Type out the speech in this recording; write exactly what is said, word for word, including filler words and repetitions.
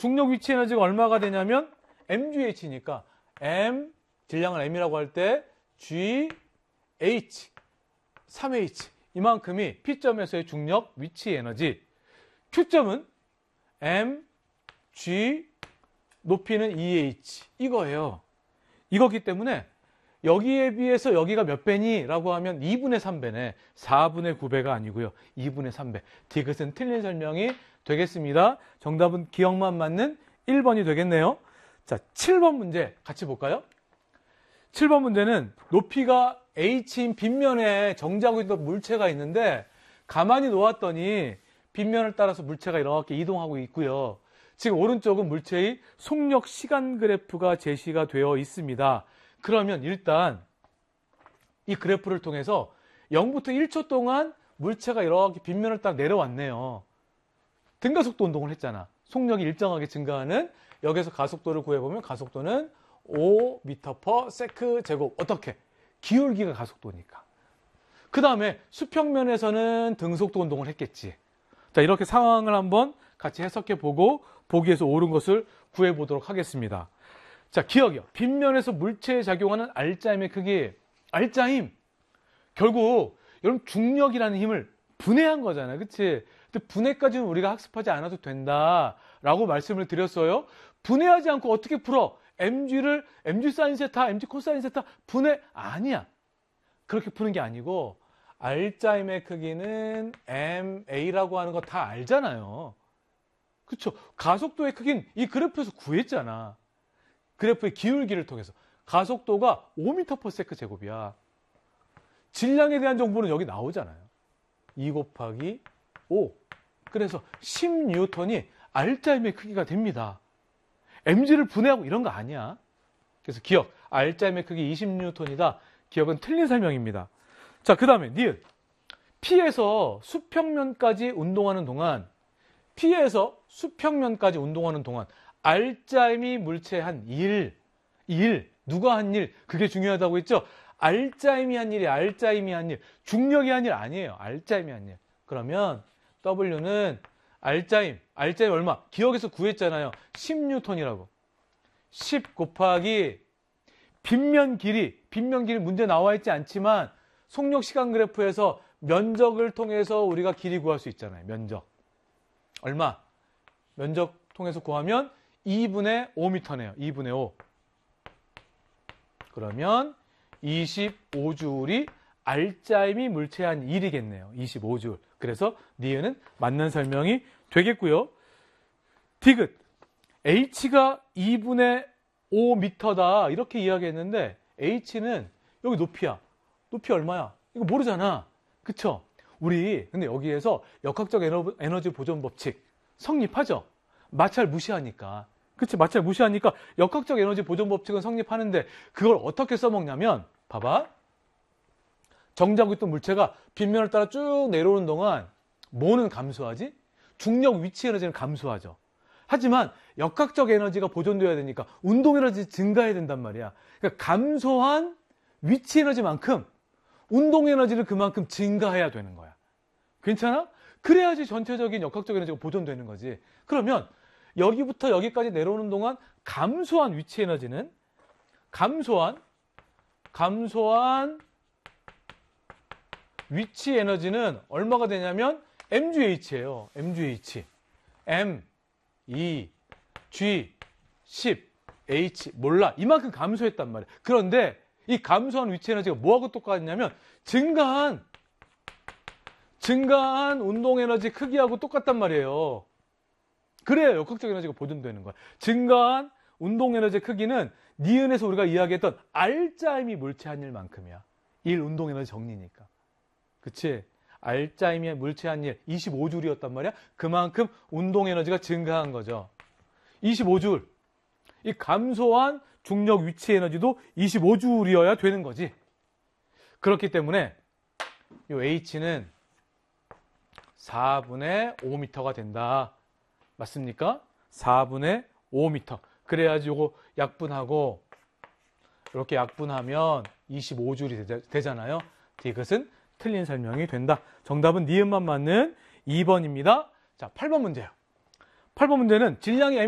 중력 위치 에너지가 얼마가 되냐면 엠지에이치니까 M, 질량을 M이라고 할 때 G, H, 삼 에이치 이만큼이 P점에서의 중력 위치 에너지. Q점은 M, G, 높이는 이 에이치 이거예요. 이거기 때문에 여기에 비해서 여기가 몇 배니? 라고 하면 이분의 삼 배네. 사분의 구 배가 아니고요. 이분의 삼 배. 디귿은 틀린 설명이 되겠습니다. 정답은 기억만 맞는 일 번이 되겠네요. 자, 칠 번 문제 같이 볼까요? 칠 번 문제는 높이가 H인 빗면에 정지하고 있는 물체가 있는데 가만히 놓았더니 빗면을 따라서 물체가 이렇게 이동하고 있고요. 지금 오른쪽은 물체의 속력 시간 그래프가 제시가 되어 있습니다. 그러면 일단 이 그래프를 통해서 영부터 일 초 동안 물체가 이렇게 빗면을 딱 내려왔네요. 등가속도 운동을 했잖아. 속력이 일정하게 증가하는. 여기서 가속도를 구해보면 가속도는 오 미터 퍼 세컨드 제곱. 어떻게? 기울기가 가속도니까. 그 다음에 수평면에서는 등속도 운동을 했겠지. 자, 이렇게 상황을 한번 같이 해석해보고 보기에서 옳은 것을 구해보도록 하겠습니다. 자, 기억이요. 빗면에서 물체에 작용하는 R자임의 크기. R자임. 결국 여러분 중력이라는 힘을 분해한 거잖아요. 그치? 근데 분해까지는 우리가 학습하지 않아도 된다라고 말씀을 드렸어요. 분해하지 않고 어떻게 풀어? 엠지를 엠지 사인 세타, 엠지 코사인 세타 분해 아니야. 그렇게 푸는 게 아니고 R자임의 크기는 엠에이라고 하는 거 다 알잖아요. 그렇죠? 가속도의 크기는 이 그래프에서 구했잖아. 그래프의 기울기를 통해서. 가속도가 오 미터 퍼 세컨드 제곱이야. 질량에 대한 정보는 여기 나오잖아요. 이 곱하기 오. 그래서 십 뉴턴이 R자임의 크기가 됩니다. 엠지를 분해하고 이런 거 아니야. 그래서 기억. R자임의 크기 이십 뉴턴이다. 기억은 틀린 설명입니다. 자, 그 다음에 니은. P에서 수평면까지 운동하는 동안 P에서 수평면까지 운동하는 동안 R자임이 물체한 일. 일. 누가 한 일? 그게 중요하다고 했죠? R자임이 한 일이 R자임이 한 일. 중력이 한 일 아니에요. R자임이 한 일. 그러면 W는 R자임. R자임 얼마? 기억에서 구했잖아요. 십 뉴턴이라고. 십 곱하기 빗면 길이. 빗면 길이 문제 나와 있지 않지만 속력 시간 그래프에서 면적을 통해서 우리가 길이 구할 수 있잖아요. 면적. 얼마? 면적 통해서 구하면 이분의 오 미터네요. 이분의 오. 그러면 이십오 줄이 R자임이 물체한 일이겠네요. 이십오 줄. 그래서 니은은 맞는 설명이 되겠고요. 디귿. H가 이분의 오 미터다. 이렇게 이야기했는데 H는 여기 높이야. 높이 얼마야? 이거 모르잖아. 그쵸? 우리 근데 여기에서 역학적 에너지 보존 법칙 성립하죠? 마찰 무시하니까. 그치? 마찰 무시하니까 역학적 에너지 보존 법칙은 성립하는데 그걸 어떻게 써먹냐면 봐봐. 정지하고 있던 물체가 빗면을 따라 쭉 내려오는 동안 뭐는 감소하지? 중력 위치 에너지는 감소하죠. 하지만 역학적 에너지가 보존되어야 되니까 운동 에너지 증가해야 된단 말이야. 그러니까 감소한 위치 에너지만큼 운동 에너지를 그만큼 증가해야 되는 거야. 괜찮아? 그래야지 전체적인 역학적 에너지가 보존되는 거지. 그러면 여기부터 여기까지 내려오는 동안 감소한 위치 에너지는 감소한 감소한 위치 에너지는 얼마가 되냐면 엠지에이치예요. 엠지에이치. M, E, G, 십, H 몰라. 이만큼 감소했단 말이야. 그런데 이 감소한 위치 에너지가 뭐하고 똑같냐면 증가한 증가한 운동 에너지 크기하고 똑같단 말이에요. 그래야 역학적 에너지가 보존되는 거야. 증가한 운동 에너지 크기는 니은에서 우리가 이야기했던 R자임이 물체한 일만큼이야. 일 운동 에너지 정리니까. 그치? R자임이 물체한 일 이십오 줄이었단 말이야. 그만큼 운동 에너지가 증가한 거죠. 이십오 줄. 이 감소한 중력 위치 에너지도 이십오 줄이어야 되는 거지. 그렇기 때문에 이 H는 사분의 오 미터가 된다. 맞습니까? 사분의 오 미터. 그래야지 요거 약분하고 이렇게 약분하면 이십오 줄이 되잖아요. 디귿은 틀린 설명이 된다. 정답은 니은만 맞는 이 번입니다. 자, 팔 번 문제요. 팔 번 문제는 질량이